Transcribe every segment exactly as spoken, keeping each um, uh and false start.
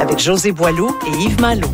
avec José Boileau et Yves Malo.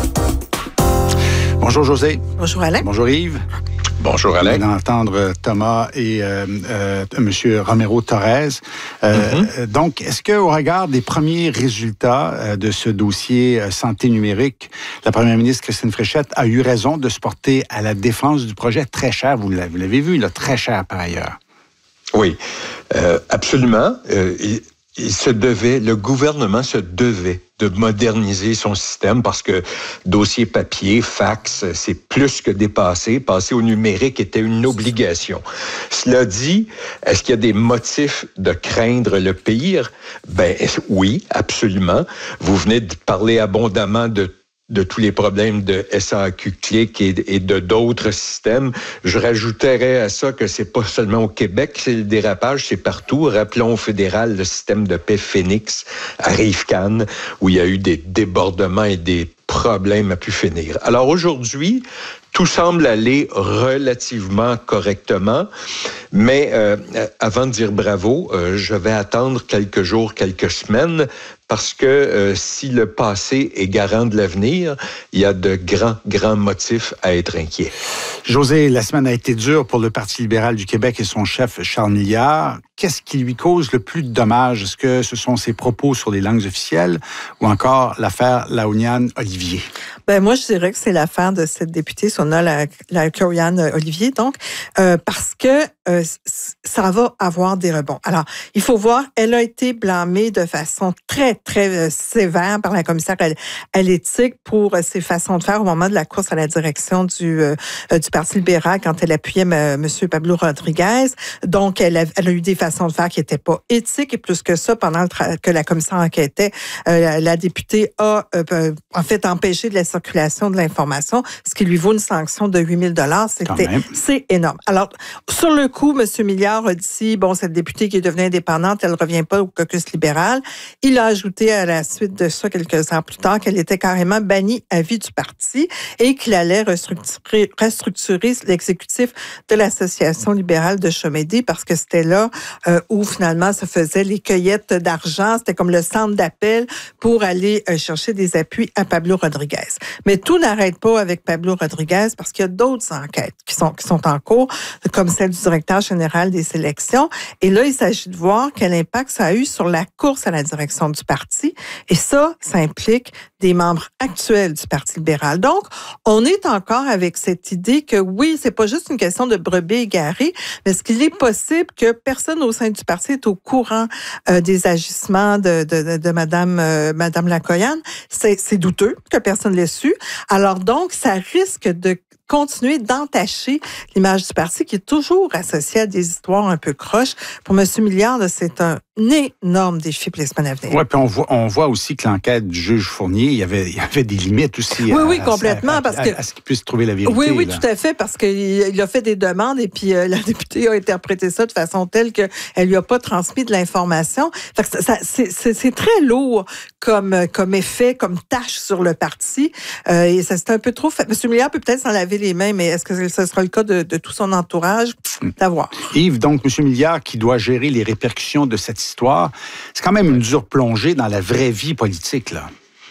Bonjour José. Bonjour Alain. Bonjour Yves. Bonjour Alain. On vient d'entendre Thomas et euh, euh, M. Romero Torres. Euh, mm-hmm. Donc, est-ce qu'au regard des premiers résultats euh, de ce dossier euh, santé numérique, la première ministre Christine Fréchette a eu raison de se porter à la défense du projet très cher? Vous l'avez, vous l'avez vu, là, très cher par ailleurs. Oui, euh, absolument. Euh, il, il se devait, le gouvernement se devait de moderniser son système parce que dossier papier, fax, c'est plus que dépassé. Passer au numérique était une obligation. Cela dit, est-ce qu'il y a des motifs de craindre le pire? Ben oui, absolument. Vous venez de parler abondamment de de tous les problèmes de S A Q Clic et, et de d'autres systèmes. Je rajouterais à ça que c'est pas seulement au Québec que c'est le dérapage, c'est partout. Rappelons au fédéral le système de paix Phoenix à Rive-Cannes, où il y a eu des débordements et des problèmes à plus finir. Alors aujourd'hui, tout semble aller relativement correctement, mais euh, avant de dire bravo, euh, je vais attendre quelques jours, quelques semaines, parce que euh, si le passé est garant de l'avenir, il y a de grands, grands motifs à être inquiet. José, la semaine a été dure pour le Parti libéral du Québec et son chef Charles Milliard. Qu'est-ce qui lui cause le plus de dommages? Est-ce que ce sont ses propos sur les langues officielles ou encore l'affaire Laoniane-Olivier? Ben moi, je dirais que c'est l'affaire de cette députée, son nom, la, la Laoniane-Olivier, donc, euh, parce que euh, ça va avoir des rebonds. Alors, il faut voir, elle a été blâmée de façon très, très euh, sévère par la commissaire à, à l'éthique pour euh, ses façons de faire au moment de la course à la direction du, euh, du Parti libéral quand elle appuyait M. Pablo Rodriguez. Donc, elle a, elle a eu des façons de faire qui n'étaient pas éthiques et plus que ça, pendant le tra- que la commissaire enquêtait, euh, la, la députée a euh, en fait empêché de la circulation de l'information, ce qui lui vaut une sanction de huit mille dollars. C'était, c'est énorme. Alors, sur le coup, M. Milliard a dit, bon, cette députée qui est devenue indépendante, elle ne revient pas au caucus libéral. Il a ajouté à la suite de ça, quelques heures plus tard, qu'elle était carrément bannie à vie du parti et qu'il allait restructurer, restructurer l'exécutif de l'Association libérale de Chomédé parce que c'était là euh, où finalement se faisaient les cueillettes d'argent. C'était comme le centre d'appel pour aller euh, chercher des appuis à Pablo Rodriguez. Mais tout n'arrête pas avec Pablo Rodriguez parce qu'il y a d'autres enquêtes qui sont, qui sont en cours, comme celle du directeur général des sélections. Et là, il s'agit de voir quel impact ça a eu sur la course à la direction du parti. Et ça, ça implique des membres actuels du Parti libéral. Donc, on est encore avec cette idée que oui, c'est pas juste une question de brebis égarées, mais est-ce qu'il est possible que personne au sein du parti est au courant euh, des agissements de, de, de, de Madame, euh, Madame Lacoyane? C'est, c'est douteux que personne ne l'ait su. Alors donc, ça risque de continuer d'entacher l'image du parti qui est toujours associée à des histoires un peu croches. Pour M. Milliard, là, c'est un énorme défi pour les semaines à venir. Oui, puis on voit, on voit aussi que l'enquête du juge Fournier, il y avait, il y avait des limites aussi. Oui, à, oui, complètement. À, à, parce à, que, à ce qu'il puisse trouver la vérité. Oui, oui, là. tout à fait, parce qu'il il a fait des demandes et puis euh, la députée a interprété ça de façon telle qu'elle lui a pas transmis de l'information. Fait que ça, ça, c'est, c'est, c'est très lourd comme, comme effet, comme tâche sur le parti. Euh, et ça, c'est un peu trop fait. M. Milliard peut peut-être s'en laver les mains, mais est-ce que ce sera le cas de, de tout son entourage? D'avoir. Yves, donc, M. Milliard qui doit gérer les répercussions de cette histoire, c'est quand même une dure plongée dans la vraie vie politique, là.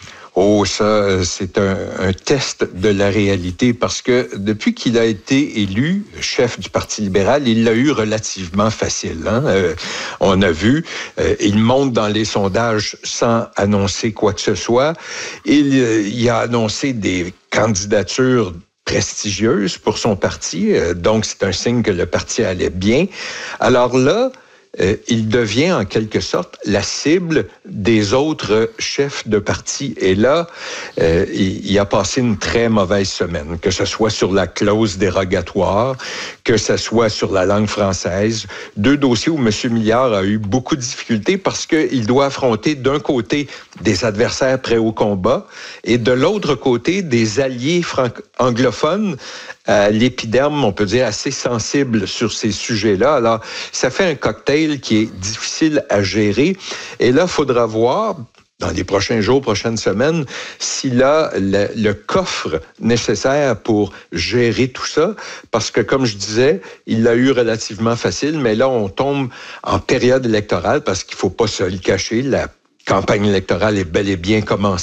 Oh, ça, c'est un, un test de la réalité parce que depuis qu'il a été élu chef du Parti libéral, il l'a eu relativement facile. Hein? Euh, on a vu, euh, il monte dans les sondages sans annoncer quoi que ce soit. Il, euh, il a annoncé des candidatures prestigieuses pour son parti, euh, donc c'est un signe que le parti allait bien. Alors là, Euh, il devient en quelque sorte la cible des autres chefs de parti. Et là, euh, il, il a passé une très mauvaise semaine, que ce soit sur la clause dérogatoire, que ce soit sur la langue française. Deux dossiers où M. Milliard a eu beaucoup de difficultés parce qu'il doit affronter d'un côté des adversaires prêts au combat et de l'autre côté des alliés franco- anglophones à l'épiderme, on peut dire, assez sensible sur ces sujets-là. Alors, ça fait un cocktail qui est difficile à gérer. Et là, il faudra voir, dans les prochains jours, prochaines semaines, s'il a le, le coffre nécessaire pour gérer tout ça. Parce que, comme je disais, il l'a eu relativement facile, mais là, on tombe en période électorale parce qu'il ne faut pas se le cacher. La campagne électorale est bel et bien commencée.